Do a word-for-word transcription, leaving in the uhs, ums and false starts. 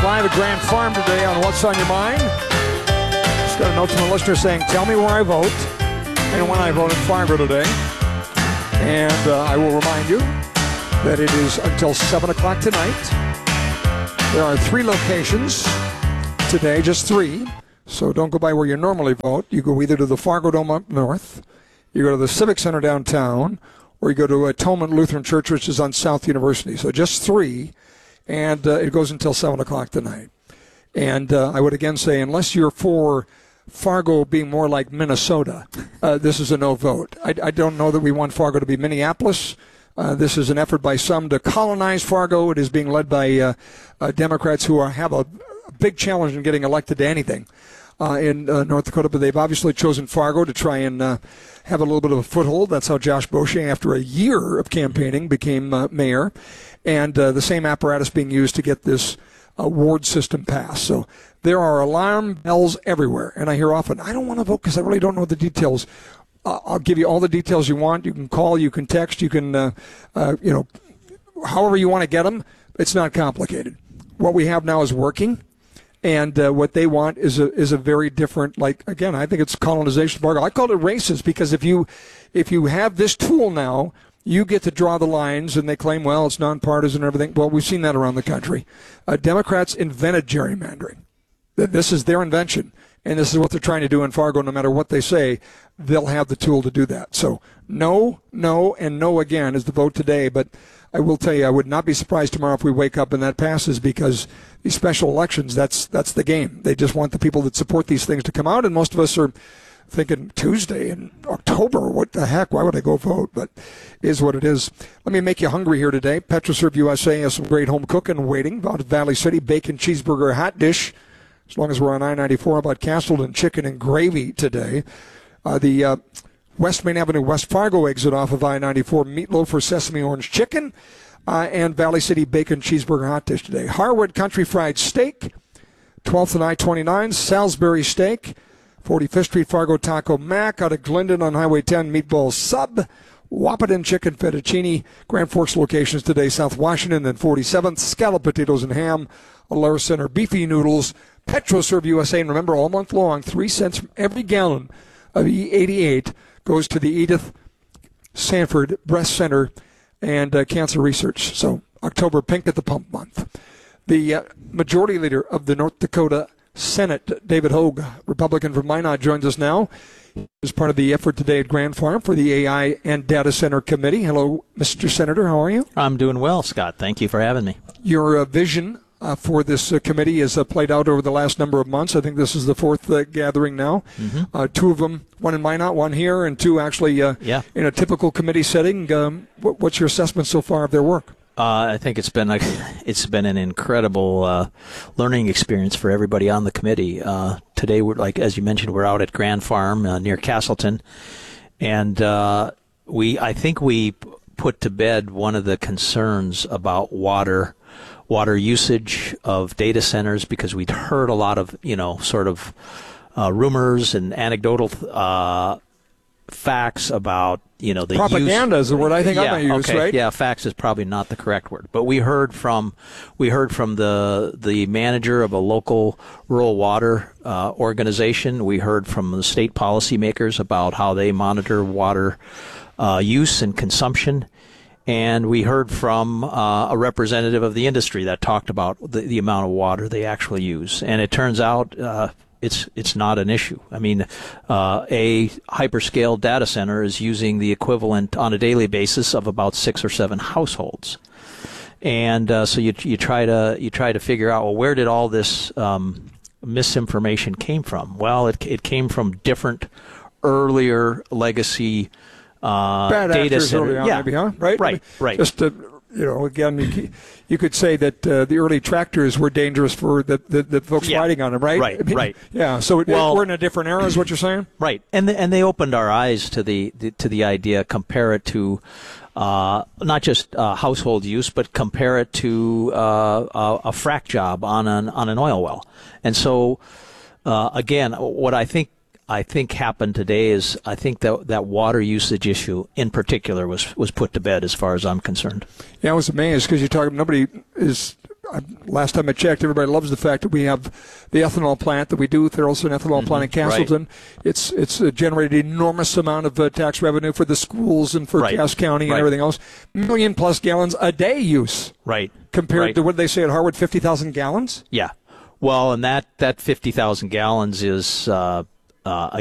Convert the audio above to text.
live at Grand Farm today on What's on Your Mind. Just got a note from a listener saying, tell me where I vote and when I vote in Fargo today. And uh, I will remind you that it is until seven o'clock tonight. There are three locations today, just three. So don't go by where you normally vote. You go either to the Fargo Dome up north, you go to the Civic Center downtown, or you go to Atonement Lutheran Church, which is on South University. So just three, and uh, it goes until seven o'clock tonight. And uh, I would again say, unless you're for Fargo being more like Minnesota, uh, this is a no vote. I, I don't know that we want Fargo to be Minneapolis. Uh, this is an effort by some to colonize Fargo. It is being led by uh, uh, Democrats who are, have a, a big challenge in getting elected to anything uh, in uh, North Dakota, but they've obviously chosen Fargo to try and uh, have a little bit of a foothold. That's how Josh Beauchesne, after a year of campaigning, became uh, mayor, and uh, the same apparatus being used to get this uh, ward system passed. So there are alarm bells everywhere, and I hear often, I don't want to vote because I really don't know the details. Uh, I'll give you all the details you want. You can call, you can text, you can, uh, uh, you know, however you want to get them. It's not complicated. What we have now is working. And uh, what they want is a is a very different, like, again, I think it's colonization of Fargo. I call it racist because if you if you have this tool now, you get to draw the lines, and they claim, well, it's nonpartisan and everything. Well, we've seen that around the country. Uh, Democrats invented gerrymandering. This is their invention, and this is what they're trying to do in Fargo. No matter what they say, they'll have the tool to do that. So no, no, and no again is the vote today, but I will tell you, I would not be surprised tomorrow if we wake up and that passes, because these special elections, that's that's the game. They just want the people that support these things to come out, and most of us are thinking Tuesday in October, what the heck, why would I go vote? But it is what it is. Let me make you hungry here today. PetroServe U S A has some great home cooking waiting out of Valley City, bacon, cheeseburger, hot dish. As long as we're on I ninety-four, about Castleton chicken and gravy today. Uh, the uh, West Main Avenue, West Fargo exit off of I ninety-four, meatloaf for sesame orange chicken, uh, and Valley City bacon cheeseburger hot dish today. Harwood Country Fried Steak, twelfth and I twenty-nine, Salisbury Steak, forty-fifth Street Fargo Taco Mac, out of Glendon on Highway ten, meatball sub, Wahpeton chicken fettuccine, Grand Forks locations today, South Washington and forty-seventh, scallop potatoes and ham, Alara Center beefy noodles, PetroServe U S A, and remember, all month long, three cents from every gallon of E eighty-eight goes to the Edith Sanford Breast Center and uh, Cancer Research. So October, Pink at the Pump month. The uh, majority leader of the North Dakota Senate, David Hogue, Republican from Minot, joins us now. He is part of the effort today at Grand Farm for the A I and Data Center Committee. Hello, Mister Senator. How are you? I'm doing well, Scott. Thank you for having me. Your uh, vision Uh, for this uh, committee has uh, played out over the last number of months. I think this is the fourth uh, gathering now. Mm-hmm. Uh, two of them, one in Minot, one here, and two actually uh, yeah. in a typical committee setting. Um, what, what's your assessment so far of their work? Uh, I think it's been a, it's been an incredible uh, learning experience for everybody on the committee. Uh, today, we're like as you mentioned, we're out at Grand Farm uh, near Castleton, and uh, we I think we put to bed one of the concerns about water. water usage of data centers, because we'd heard a lot of, you know, sort of uh, rumors and anecdotal uh, facts about, you know, the propaganda use. is the word I think yeah, I'm going to use, okay. right? Yeah, facts is probably not the correct word, but we heard from we heard from the the manager of a local rural water uh, organization. We heard from the state policymakers about how they monitor water uh, use and consumption. And we heard from uh, a representative of the industry that talked about the, the amount of water they actually use. And it turns out uh, it's it's not an issue. I mean, uh, a hyperscale data center is using the equivalent on a daily basis of about six or seven households. And uh, so you you try to you try to figure out, well, where did all this um, misinformation came from? Well, it it came from different earlier legacy Uh, Bad data actors center. early on, yeah. maybe, huh? Right, right, I mean, right. Just to, you know, again, you, you could say that uh, the early tractors were dangerous for the the, the folks yeah. riding on them, right? Right, I mean, right. Yeah. So it, well, we're in a different era, is what you're saying? Right, and the, and they opened our eyes to the, the to the idea. Compare it to uh, not just uh, household use, but compare it to uh, a, a frack job on an on an oil well. And so, uh, again, what I think. I think happened today is I think that that water usage issue in particular was, was put to bed as far as I'm concerned. Yeah, I was amazed because you talk. Nobody is I, last time I checked, everybody loves the fact that we have the ethanol plant that we do, Tharaldson Ethanol Mm-hmm. Plant in Castleton. Right. It's it's uh, generated an enormous amount of uh, tax revenue for the schools and for Right. Cass County and Right. everything else. Million plus gallons a day use Right. compared Right. to what did they say at Harwood, fifty thousand gallons? Yeah. Well, and that, that fifty thousand gallons is, uh, uh,